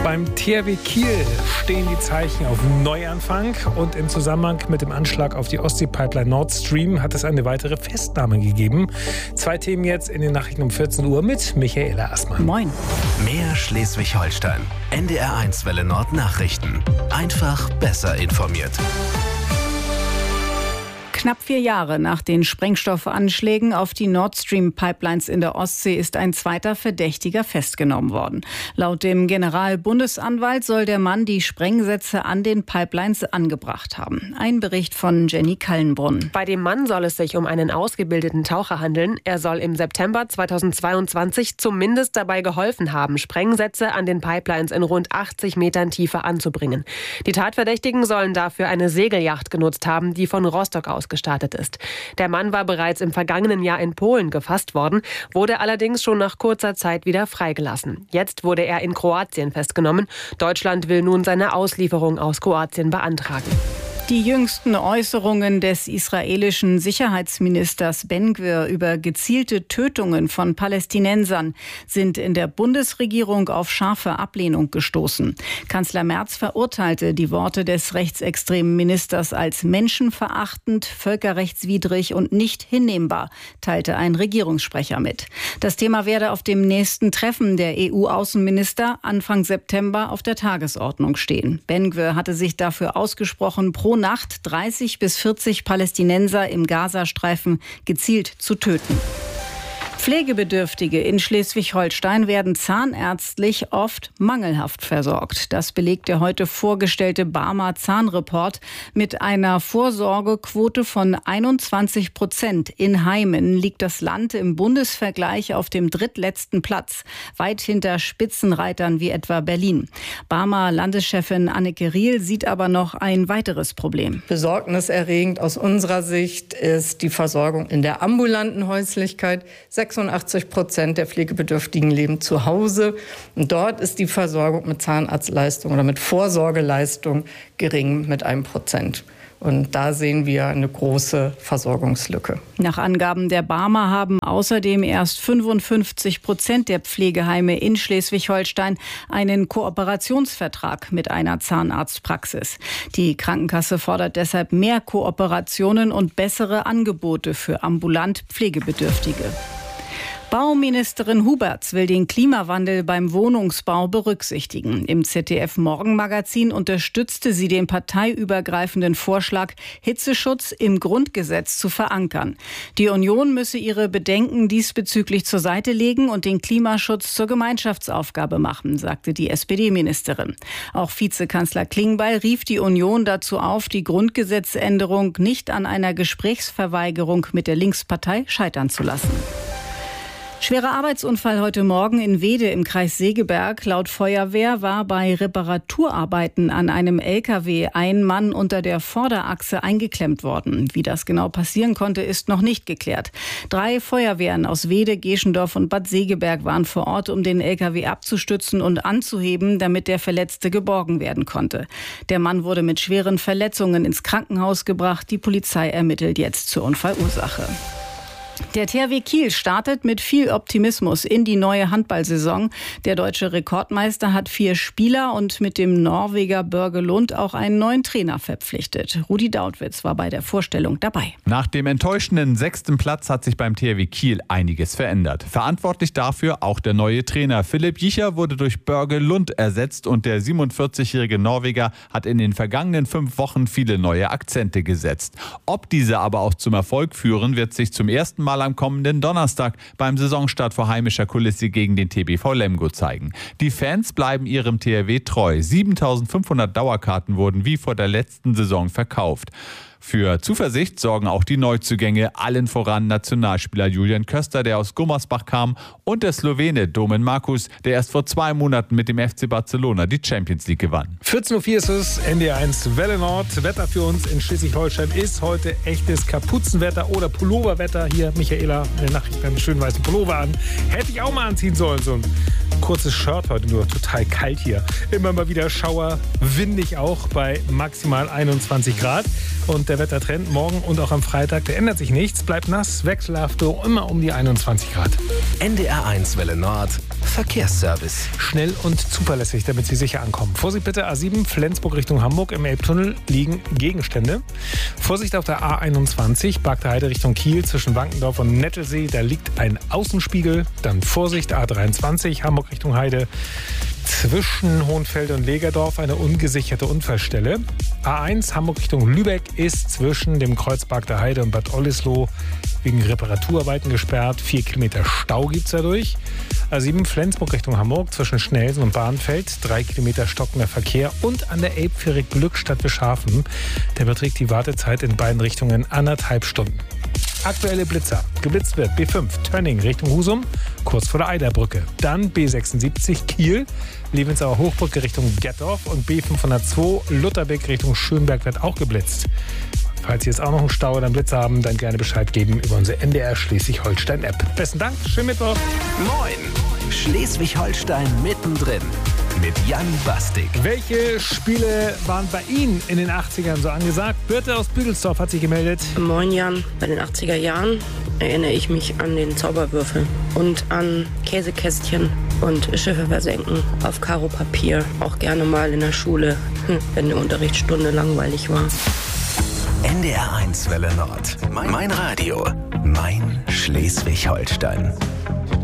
Beim THW Kiel stehen die Zeichen auf Neuanfang und im Zusammenhang mit dem Anschlag auf die Ostsee-Pipeline Nord Stream hat es eine weitere Festnahme gegeben. 2 Themen jetzt in den Nachrichten um 14 Uhr mit Michaela Assmann. Moin. Mehr Schleswig-Holstein. NDR1 Welle Nord Nachrichten. Einfach besser informiert. Knapp 4 Jahre nach den Sprengstoffanschlägen auf die Nord Stream Pipelines in der Ostsee ist ein zweiter Verdächtiger festgenommen worden. Laut dem Generalbundesanwalt soll der Mann die Sprengsätze an den Pipelines angebracht haben. Ein Bericht von Jenny Kallenbrunn. Bei dem Mann soll es sich um einen ausgebildeten Taucher handeln. Er soll im September 2022 zumindest dabei geholfen haben, Sprengsätze an den Pipelines in rund 80 Metern Tiefe anzubringen. Die Tatverdächtigen sollen dafür eine Segelyacht genutzt haben, die von Rostock aus gestartet ist. Der Mann war bereits im vergangenen Jahr in Polen gefasst worden, wurde allerdings schon nach kurzer Zeit wieder freigelassen. Jetzt wurde er in Kroatien festgenommen. Deutschland will nun seine Auslieferung aus Kroatien beantragen. Die jüngsten Äußerungen des israelischen Sicherheitsministers Ben-Gvir über gezielte Tötungen von Palästinensern sind in der Bundesregierung auf scharfe Ablehnung gestoßen. Kanzler Merz verurteilte die Worte des rechtsextremen Ministers als menschenverachtend, völkerrechtswidrig und nicht hinnehmbar, teilte ein Regierungssprecher mit. Das Thema werde auf dem nächsten Treffen der EU-Außenminister Anfang September auf der Tagesordnung stehen. Ben-Gvir hatte sich dafür ausgesprochen, pro Nacht 30 bis 40 Palästinenser im Gazastreifen gezielt zu töten. Pflegebedürftige in Schleswig-Holstein werden zahnärztlich oft mangelhaft versorgt. Das belegt der heute vorgestellte Barmer Zahnreport mit einer Vorsorgequote von 21%. In Heimen liegt das Land im Bundesvergleich auf dem drittletzten Platz, weit hinter Spitzenreitern wie etwa Berlin. Barmer Landeschefin Anneke Riel sieht aber noch ein weiteres Problem. Besorgniserregend aus unserer Sicht ist die Versorgung in der ambulanten Häuslichkeit. 86% der Pflegebedürftigen leben zu Hause. Und dort ist die Versorgung mit Zahnarztleistung oder mit Vorsorgeleistung gering mit 1%. Und da sehen wir eine große Versorgungslücke. Nach Angaben der Barmer haben außerdem erst 55% der Pflegeheime in Schleswig-Holstein einen Kooperationsvertrag mit einer Zahnarztpraxis. Die Krankenkasse fordert deshalb mehr Kooperationen und bessere Angebote für ambulant Pflegebedürftige. Bauministerin Huberts will den Klimawandel beim Wohnungsbau berücksichtigen. Im ZDF-Morgenmagazin unterstützte sie den parteiübergreifenden Vorschlag, Hitzeschutz im Grundgesetz zu verankern. Die Union müsse ihre Bedenken diesbezüglich zur Seite legen und den Klimaschutz zur Gemeinschaftsaufgabe machen, sagte die SPD-Ministerin. Auch Vizekanzler Klingbeil rief die Union dazu auf, die Grundgesetzänderung nicht an einer Gesprächsverweigerung mit der Linkspartei scheitern zu lassen. Schwerer Arbeitsunfall heute Morgen in Weede im Kreis Segeberg. Laut Feuerwehr war bei Reparaturarbeiten an einem LKW ein Mann unter der Vorderachse eingeklemmt worden. Wie das genau passieren konnte, ist noch nicht geklärt. 3 Feuerwehren aus Weede, Geschendorf und Bad Segeberg waren vor Ort, um den LKW abzustützen und anzuheben, damit der Verletzte geborgen werden konnte. Der Mann wurde mit schweren Verletzungen ins Krankenhaus gebracht. Die Polizei ermittelt jetzt zur Unfallursache. Der THW Kiel startet mit viel Optimismus in die neue Handballsaison. Der deutsche Rekordmeister hat 4 Spieler und mit dem Norweger Børge Lund auch einen neuen Trainer verpflichtet. Rudi Dautwitz war bei der Vorstellung dabei. Nach dem enttäuschenden 6. Platz hat sich beim THW Kiel einiges verändert. Verantwortlich dafür auch der neue Trainer. Philipp Jicher wurde durch Børge Lund ersetzt und der 47-jährige Norweger hat in den vergangenen 5 Wochen viele neue Akzente gesetzt. Ob diese aber auch zum Erfolg führen, wird sich zum ersten Mal am kommenden Donnerstag beim Saisonstart vor heimischer Kulisse gegen den TBV Lemgo zeigen. Die Fans bleiben ihrem THW treu. 7.500 Dauerkarten wurden wie vor der letzten Saison verkauft. Für Zuversicht sorgen auch die Neuzugänge, allen voran Nationalspieler Julian Köster, der aus Gummersbach kam, und der Slowene Domen Markus, der erst vor 2 Monaten mit dem FC Barcelona die Champions League gewann. 14.04 Uhr ist es, NDR1 Welle Nord. Wetter für uns in Schleswig-Holstein ist heute echtes Kapuzenwetter oder Pulloverwetter. Hier Michaela in der Nachricht einen schönen weißen Pullover an. Hätte ich auch mal anziehen sollen, so ein kurzes Shirt heute, nur total kalt hier. Immer mal wieder Schauer, windig auch bei maximal 21 Grad. Und der Wettertrend morgen und auch am Freitag, der ändert sich nichts, bleibt nass, wechselhaft, immer um die 21 Grad. NDR1 Welle Nord Verkehrsservice. Schnell und zuverlässig, damit Sie sicher ankommen. Vorsicht bitte, A7 Flensburg Richtung Hamburg. Im Elbtunnel liegen Gegenstände. Vorsicht auf der A21 Bargter Heide Richtung Kiel zwischen Wankendorf und Nettelsee. Da liegt ein Außenspiegel. Dann Vorsicht A23 Hamburg Richtung Heide. Zwischen Hohenfelde und Legerdorf eine ungesicherte Unfallstelle. A1 Hamburg Richtung Lübeck ist zwischen dem Kreuz Bargter Heide und Bad Oldesloe wegen Reparaturarbeiten gesperrt. 4 Kilometer Stau gibt es dadurch. A7 Flensburg Richtung Hamburg zwischen Schnelsen und Bahnfeld. 3 Kilometer stockender Verkehr. Und an der Elbfähre Glückstadt Wischhafen. Der beträgt die Wartezeit in beiden Richtungen 1,5 Stunden. Aktuelle Blitzer. Geblitzt wird B5 Tönning Richtung Husum, kurz vor der Eiderbrücke. Dann B76 Kiel, Levensauer Hochbrücke Richtung Gettorf und B502 Lutherbeck Richtung Schönberg wird auch geblitzt. Falls Sie jetzt auch noch einen Stau oder einen Blitz haben, dann gerne Bescheid geben über unsere NDR Schleswig-Holstein-App. Besten Dank, schönen Mittwoch. Moin! Schleswig-Holstein mittendrin mit Jan Bastik. Welche Spiele waren bei Ihnen in den 80ern so angesagt? Birte aus Büdelsdorf hat sich gemeldet. Moin Jan, bei den 80er Jahren erinnere ich mich an den Zauberwürfel und an Käsekästchen und Schiffe versenken auf Karo-Papier. Auch gerne mal in der Schule, wenn eine Unterrichtsstunde langweilig war. NDR 1 Welle Nord. Mein Radio. Mein Schleswig-Holstein.